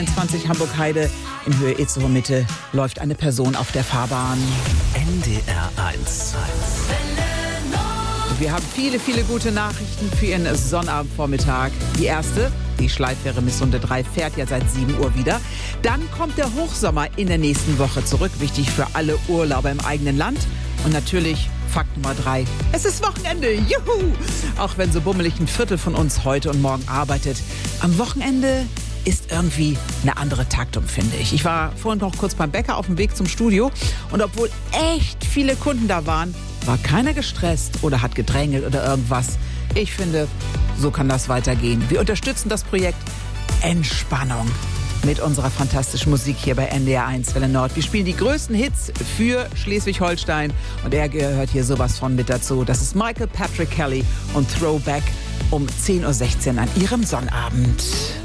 20 Hamburg-Heide in Höhe Itzehoe Mitte läuft eine Person auf der Fahrbahn. NDR 1. Wir haben viele, viele gute Nachrichten für Ihren Sonnabendvormittag. Die erste, die Schleifwähre Missunde 3 fährt ja seit 7 Uhr wieder. Dann kommt der Hochsommer in der nächsten Woche zurück. Wichtig für alle Urlauber im eigenen Land. Und natürlich Fakt Nummer 3. Es ist Wochenende. Juhu! Auch wenn so bummelig ein Viertel von uns heute und morgen arbeitet. Am Wochenende ist irgendwie eine andere Taktung, finde ich. Ich war vorhin noch kurz beim Bäcker auf dem Weg zum Studio. Und obwohl echt viele Kunden da waren, war keiner gestresst oder hat gedrängelt oder irgendwas. Ich finde, so kann das weitergehen. Wir unterstützen das Projekt Entspannung mit unserer fantastischen Musik hier bei NDR 1 Welle Nord. Wir spielen die größten Hits für Schleswig-Holstein und er gehört hier sowas von mit dazu. Das ist Michael Patrick Kelly und Throwback um 10.16 Uhr an ihrem Sonnabend.